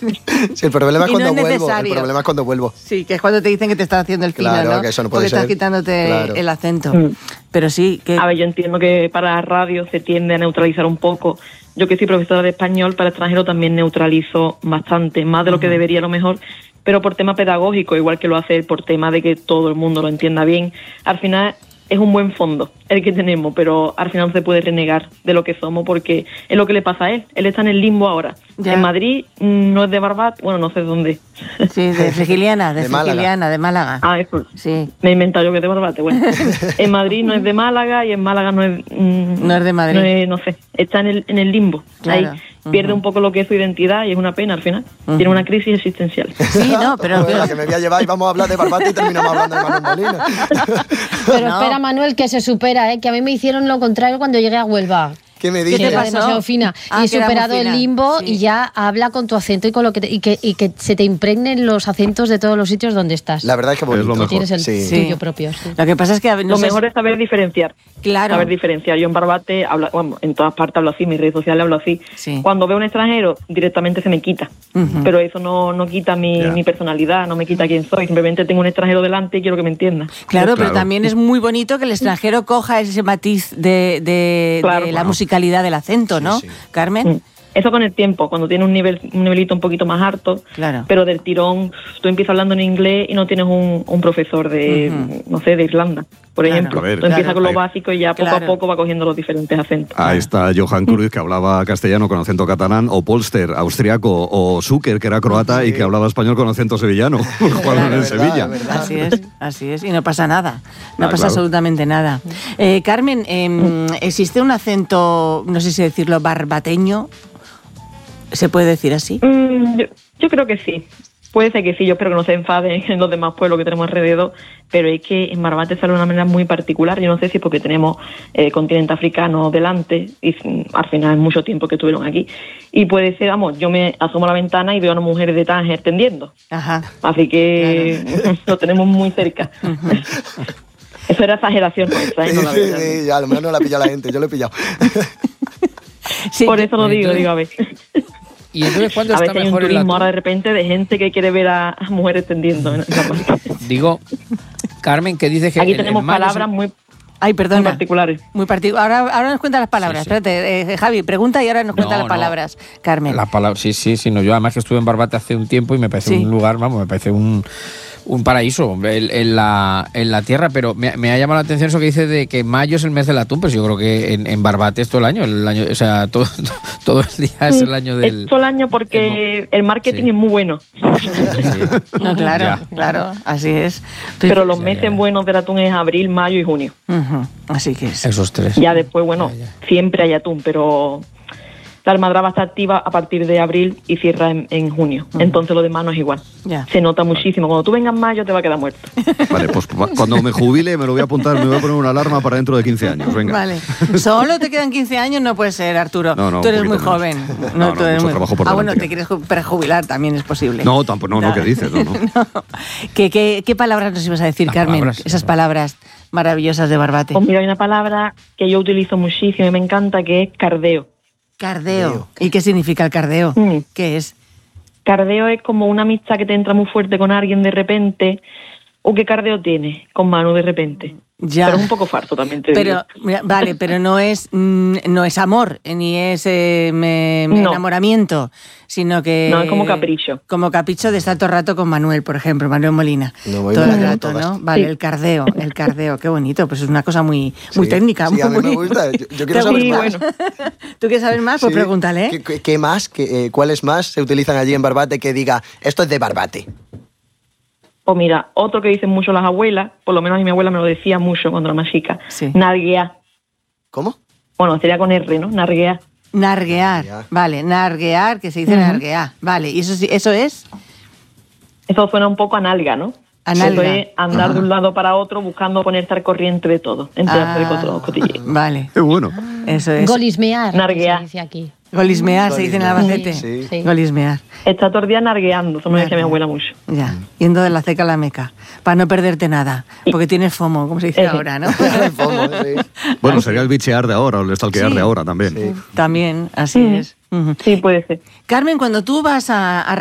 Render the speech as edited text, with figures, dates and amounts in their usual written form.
Sí, el problema es Y no cuando es vuelvo. El necesario. problema es cuando vuelvo. Sí, que es cuando te dicen que te están haciendo el fino, Claro, ¿no? que eso no puede Porque estás ser. quitándote Claro. el acento. Pero sí, que... A ver, yo entiendo que para la radio se tiende a neutralizar un poco. Yo que soy profesora de español, para extranjero también neutralizo bastante, más de lo que debería a lo mejor, pero por tema pedagógico, igual que lo hace por tema de que todo el mundo lo entienda bien. Al final es un buen fondo el que tenemos, pero al final no se puede renegar de lo que somos porque es lo que le pasa a él. Él está en el limbo ahora. Ya. En Madrid no es de Barbate, bueno, no sé dónde. Sí, de Frigiliana, De Málaga. Frigiliana, de Málaga. Ah, eso. Sí. Me he inventado yo que es de Barbate. Bueno, en Madrid no es de Málaga y en Málaga no es... No es de Madrid. No, no sé, está en el limbo. Claro. Ahí pierde un poco lo que es su identidad y es una pena al final. Tiene una crisis existencial. Sí, no, pero... Bueno, la que me voy a llevar y vamos a hablar de Barbate y terminamos hablando de Manuel Molina. Pero No. espera, Manuel, que se supera, que a mí me hicieron lo contrario cuando llegué a Huelva. ¿Qué me Que dices? era pasó? demasiado fina. Ah, Y he que era muy superado fina. el limbo Sí. y ya habla con tu acento y con lo que y que se te impregnen los acentos de todos los sitios donde estás. La verdad es que bonito. Es lo mejor. Tienes el Sí. tuyo propio. Sí. Lo que pasa es que... No Lo sé mejor es saber diferenciar. Claro. Saber diferenciar. Yo en Barbate, bueno, en todas partes hablo así, en mis redes sociales hablo así. Sí. Cuando veo un extranjero, directamente se me quita. Pero eso no quita mi personalidad, no me quita quién soy. Simplemente tengo un extranjero delante y quiero que me entienda. Claro, pero Claro. también es muy bonito que el extranjero coja ese matiz de Claro, la claro. musicalidad del acento, ¿no? sí. Carmen. Eso con el tiempo, cuando tienes un nivelito un poquito más alto, Claro. pero del tirón tú empiezas hablando en inglés y no tienes un profesor de, no sé, de Irlanda, por Claro. ejemplo. A ver, Tú empiezas claro. con lo Ahí- básico y ya poco Claro. a poco va cogiendo los diferentes acentos. Ahí está Johan Cruyff, que hablaba castellano con acento catalán, o Polster, austriaco, o Zucker, que era croata y que hablaba español con acento sevillano, jugando en el verdad, Sevilla. es verdad. Así es, y no pasa nada, no pasa claro. absolutamente nada. Carmen, ¿existe un acento, no sé si decirlo, barbateño? ¿Se puede decir así? Yo creo que sí. Puede ser que sí, yo espero que no se enfaden en los demás pueblos que tenemos alrededor, pero es que en Barbate sale de una manera muy particular. Yo no sé si es porque tenemos continente africano delante y al final es mucho tiempo que estuvieron aquí. Y puede ser, vamos, yo me asomo a la ventana y veo a una mujer de Tánger tendiendo. Ajá. Así que lo tenemos muy cerca. Eso era exageración nuestra, Sí, no la sí, verdad. sí, ya, a lo mejor no la ha pillado la gente, yo lo he pillado. Sí, Por eso lo digo, a ver. ¿Y entonces cuándo A ver está si hay un mejor el turismo ahora atún? de repente de gente que quiere ver a mujeres tendiendo en esa parte. Digo, Carmen, que dices que Aquí el tenemos mayo palabras muy Ay, perdona. particulares. Muy ahora nos cuenta las palabras. Sí, sí. Espérate, Javi, pregunta y ahora nos cuenta No, las no. palabras. Carmen. La palabra, sí, no, yo además que estuve en Barbate hace un tiempo y me parece Sí. un lugar, vamos, me parece un paraíso en la tierra, pero me ha llamado la atención eso que dice de que mayo es el mes del atún, pues yo creo que en Barbate es todo el año, o sea, todo el día es el año del... Es todo el año porque el marketing Sí. es muy bueno, No, claro, Ya. claro, así es. pero los meses buenos del atún es abril, mayo y junio. Ujú, así que es. Esos tres. Ya después, bueno, siempre hay atún, pero la almadraba está activa a partir de abril y cierra en junio. Entonces lo demás no es igual. Ya. Se nota muchísimo. Cuando tú vengas en mayo te va a quedar muerto. Vale, pues cuando me jubile me lo voy a apuntar, me voy a poner una alarma para dentro de 15 años, venga. Vale. Solo te quedan 15 años, no puede ser, Arturo. No, tú eres un muy poquito joven. menos. No, tú eres mucho trabajo por bueno, delante. te quieres prejubilar también es posible. No, tampoco, no, ¿qué dices? No. ¿Qué palabras nos ibas a decir, Las Carmen? palabras, Esas ¿no? palabras maravillosas de Barbate. Pues mira, hay una palabra que yo utilizo muchísimo y me encanta, que es cardeo. Cardeo. ¿Y qué significa el cardeo? Mm. ¿Qué es? Cardeo es como una amistad que te entra muy fuerte con alguien de repente. ¿O qué cardeo tienes con Manu de repente? Ya. Pero es un poco farto también te digo. Pero, mira, vale, pero no es amor, ni es No. enamoramiento, sino que... No, es como capricho. Como capricho de estar todo el rato con Manuel, por ejemplo, Manuel Molina. No voy todo el bien, rato, todas. ¿no? Vale, Sí. el cardeo, qué bonito. Pues es una cosa muy Sí, técnica. sí, muy, a mí me muy- gusta. Yo quiero saber Sí, más. bueno. ¿Tú quieres saber más? Pues Sí. pregúntale, ¿eh? ¿Qué más? ¿Cuáles más se utilizan allí en Barbate que diga, esto es de Barbate? O mira, otro que dicen mucho las abuelas, por lo menos a mi abuela me lo decía mucho cuando era más chica, Sí. narguear. ¿Cómo? Bueno, sería con R, ¿no? Narguear. Narguear, Ya. vale, narguear, que se dice narguear. Vale, ¿y eso es? Eso suena un poco a nalga, ¿no? A nalga. Eso es andar de un lado para otro buscando ponerse al corriente de todo, enterarse de todo, cotilleo. Vale, Qué bueno. eso es. Golismear, Narguear. se dice aquí. Golismear, se dice en Golismear. Albacete. Sí. Sí. Golismear. Está todo el día nargueando, eso me decía mi Narguear. abuela mucho. Ya, yendo de la ceca a la meca, para no perderte nada, porque tienes FOMO, como se dice ahora, ¿no? El FOMO, sí. Bueno, sería el bichear de ahora o el stalkear Sí. de ahora también. Sí. También, así es. Ujú. Sí, puede ser. Carmen, cuando tú vas a